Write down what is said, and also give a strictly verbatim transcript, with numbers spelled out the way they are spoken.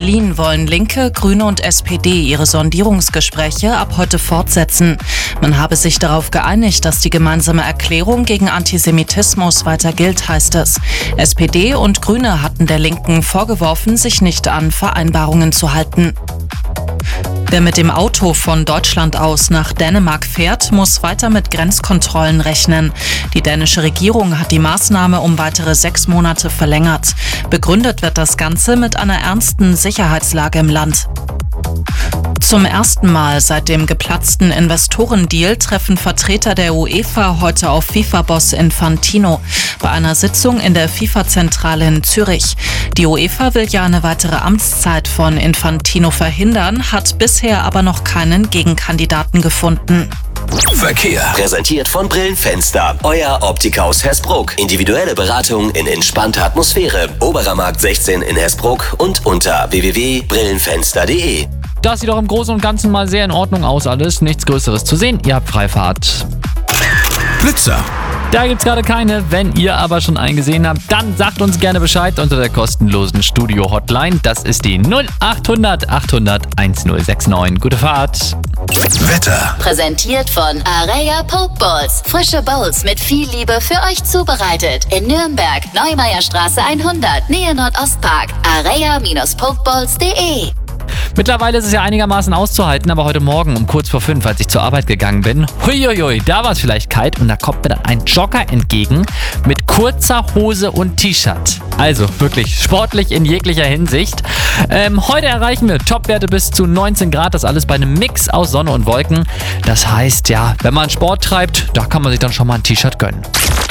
Berlin wollen Linke, Grüne und S P D ihre Sondierungsgespräche ab heute fortsetzen. Man habe sich darauf geeinigt, dass die gemeinsame Erklärung gegen Antisemitismus weiter gilt, heißt es. S P D und Grüne hatten der Linken vorgeworfen, sich nicht an Vereinbarungen zu halten. Wer mit dem Auto von Deutschland aus nach Dänemark fährt, muss weiter mit Grenzkontrollen rechnen. Die dänische Regierung hat die Maßnahme um weitere sechs Monate verlängert. Begründet wird das Ganze mit einer ernsten Sicherheitslage im Land. Zum ersten Mal seit dem geplatzten Investorendeal treffen Vertreter der UEFA heute auf FIFA-Boss Infantino bei einer Sitzung in der FIFA-Zentrale in Zürich. Die UEFA will ja eine weitere Amtszeit von Infantino verhindern, hat bisher aber noch keinen Gegenkandidaten gefunden. Verkehr. Präsentiert von Brillenfenster. Euer Optikhaus Hersbruck. Individuelle Beratung in entspannter Atmosphäre. Oberer Markt sechzehn in Hersbruck und unter w w w punkt brillenfenster punkt de. Das sieht doch im Großen und Ganzen mal sehr in Ordnung aus alles. Nichts Größeres zu sehen. Ihr habt Freifahrt. Blitzer. Da gibt's gerade keine. Wenn ihr aber schon einen gesehen habt, dann sagt uns gerne Bescheid unter der kostenlosen Studio-Hotline. Das ist die null acht hundert achthundert1069. Gute Fahrt. Wetter. Präsentiert von Areia Pokeballs. Frische Bowls mit viel Liebe für euch zubereitet. In Nürnberg, Neumeierstraße hundert, Nähe Nordostpark. areia Pokeballs punkt de. Mittlerweile ist es ja einigermaßen auszuhalten, aber heute Morgen um kurz vor fünf, als ich zur Arbeit gegangen bin, huiuiui, da war es vielleicht kalt und da kommt mir dann ein Jogger entgegen mit kurzer Hose und T-Shirt. Also wirklich sportlich in jeglicher Hinsicht. Ähm, heute erreichen wir Topwerte bis zu neunzehn Grad, das alles bei einem Mix aus Sonne und Wolken. Das heißt, ja, wenn man Sport treibt, da kann man sich dann schon mal ein T-Shirt gönnen.